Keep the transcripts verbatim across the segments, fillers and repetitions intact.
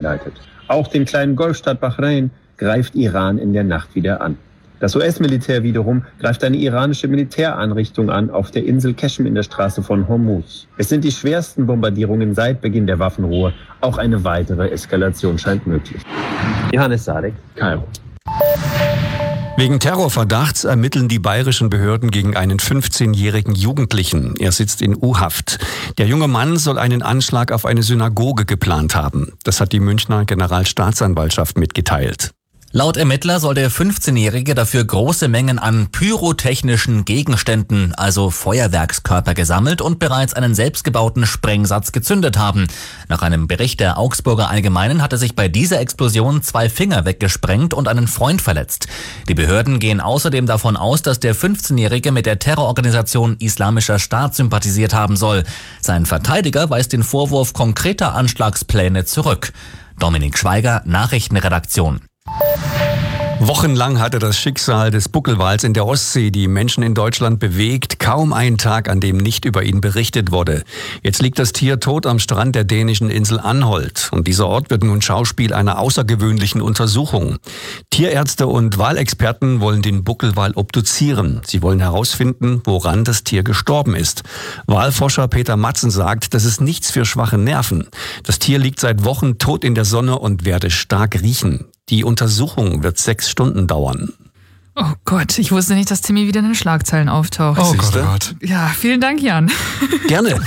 eingeleitet. Auch den kleinen Golfstaat Bahrain greift Iran in der Nacht wieder an. Das U S-Militär wiederum greift eine iranische Militäreinrichtung an auf der Insel Qeshm in der Straße von Hormuz. Es sind die schwersten Bombardierungen seit Beginn der Waffenruhe. Auch eine weitere Eskalation scheint möglich. Johannes Sadek, Kairo. Wegen Terrorverdachts ermitteln die bayerischen Behörden gegen einen fünfzehnjährigen Jugendlichen. Er sitzt in U-Haft. Der junge Mann soll einen Anschlag auf eine Synagoge geplant haben. Das hat die Münchner Generalstaatsanwaltschaft mitgeteilt. Laut Ermittler soll der fünfzehnjährige dafür große Mengen an pyrotechnischen Gegenständen, also Feuerwerkskörper, gesammelt und bereits einen selbstgebauten Sprengsatz gezündet haben. Nach einem Bericht der Augsburger Allgemeinen hatte sich bei dieser Explosion zwei Finger weggesprengt und einen Freund verletzt. Die Behörden gehen außerdem davon aus, dass der fünfzehnjährige mit der Terrororganisation Islamischer Staat sympathisiert haben soll. Sein Verteidiger weist den Vorwurf konkreter Anschlagspläne zurück. Dominik Schweiger, Nachrichtenredaktion. Wochenlang hatte das Schicksal des Buckelwals in der Ostsee die Menschen in Deutschland bewegt. Kaum ein Tag, an dem nicht über ihn berichtet wurde. Jetzt liegt das Tier tot am Strand der dänischen Insel Anholt. Und dieser Ort wird nun Schauspiel einer außergewöhnlichen Untersuchung. Tierärzte und Walexperten wollen den Buckelwal obduzieren. Sie wollen herausfinden, woran das Tier gestorben ist. Walforscher Peter Matzen sagt, das ist nichts für schwache Nerven. Das Tier liegt seit Wochen tot in der Sonne und werde stark riechen. Die Untersuchung wird sechs Stunden dauern. Oh Gott, ich wusste nicht, dass Timmy wieder in den Schlagzeilen auftaucht. Oh Gott, oh Gott. Ja, vielen Dank, Jan. Gerne.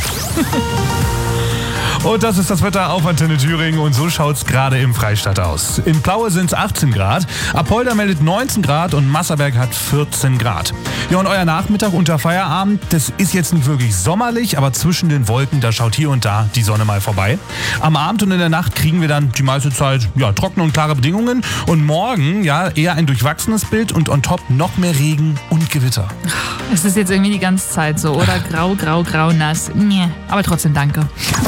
Und das ist das Wetter auf Antenne Thüringen und so schaut's gerade im Freistaat aus. In Plaue sind's achtzehn Grad, Apolda meldet neunzehn Grad und Masserberg hat vierzehn Grad. Ja, und euer Nachmittag unter Feierabend, das ist jetzt nicht wirklich sommerlich, aber zwischen den Wolken, da schaut hier und da die Sonne mal vorbei. Am Abend und in der Nacht kriegen wir dann die meiste Zeit ja, trockene und klare Bedingungen und morgen ja eher ein durchwachsenes Bild und on top noch mehr Regen und Gewitter. Es ist jetzt irgendwie die ganze Zeit so, oder? Grau, grau, grau, nass. Nee, aber trotzdem danke.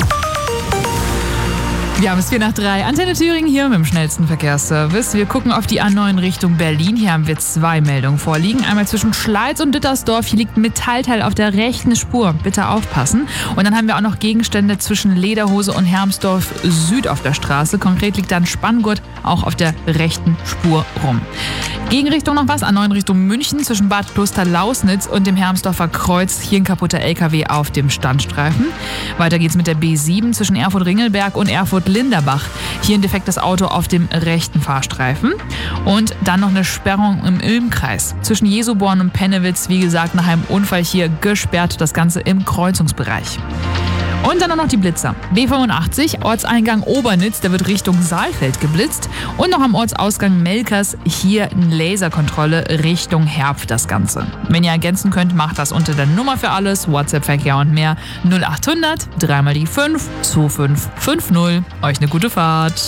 Wir haben es vier nach drei. Antenne Thüringen hier mit dem schnellsten Verkehrsservice. Wir gucken auf die A neun Richtung Berlin. Hier haben wir zwei Meldungen vorliegen. Einmal zwischen Schleiz und Dittersdorf. Hier liegt ein Metallteil auf der rechten Spur. Bitte aufpassen. Und dann haben wir auch noch Gegenstände zwischen Lederhose und Hermsdorf Süd auf der Straße. Konkret liegt da ein Spanngurt auch auf der rechten Spur rum. Gegenrichtung noch was. A neun Richtung München zwischen Bad Kloster-Lausnitz und dem Hermsdorfer Kreuz. Hier ein kaputter L K W auf dem Standstreifen. Weiter geht's mit der B sieben zwischen Erfurt-Ringelberg und Erfurt-Linderbach. Hier ein defektes Auto auf dem rechten Fahrstreifen. Und dann noch eine Sperrung im Ilm-Kreis. Zwischen Jesuborn und Pennewitz, wie gesagt, nach einem Unfall hier gesperrt. Das Ganze im Kreuzungsbereich. Und dann noch die Blitzer. B fünfundachtzig, Ortseingang Obernitz, der wird Richtung Saalfeld geblitzt. Und noch am Ortsausgang Melkers, hier eine Laserkontrolle Richtung Herpf das Ganze. Wenn ihr ergänzen könnt, macht das unter der Nummer für alles, WhatsApp-Verkehr und mehr null achthundert, dreimal die fünf, zwei fünf fünf null. Euch eine gute Fahrt.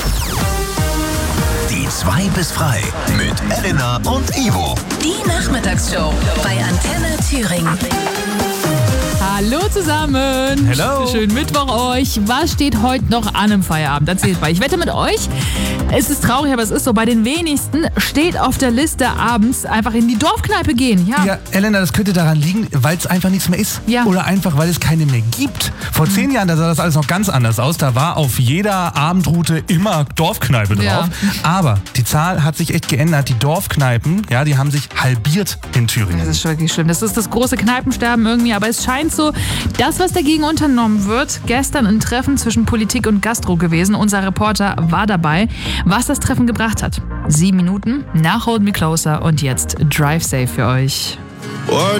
Die zwei bis frei mit Elena und Ivo. Die Nachmittagsshow bei Antenne Thüringen. Hallo zusammen. Hello. Schönen Mittwoch euch. Was steht heute noch an im Feierabend? Erzählt mal. Ich wette mit euch, es ist traurig, aber es ist so, bei den wenigsten steht auf der Liste abends einfach in die Dorfkneipe gehen. Ja, Ja, Elena, das könnte daran liegen, weil es einfach nichts mehr ist. Ja. Oder einfach, weil es keine mehr gibt. Vor zehn Jahren, da sah das alles noch ganz anders aus. Da war auf jeder Abendroute immer Dorfkneipe drauf. Ja. Aber die Zahl hat sich echt geändert. Die Dorfkneipen, ja, die haben sich halbiert in Thüringen. das ist wirklich schlimm. Das ist das große Kneipensterben irgendwie, aber es scheint so, das, was dagegen unternommen wird, gestern ein Treffen zwischen Politik und Gastro gewesen. Unser Reporter war dabei. Was das Treffen gebracht hat. Sieben Minuten nach Hold Me Closer und jetzt Drive Safe für euch.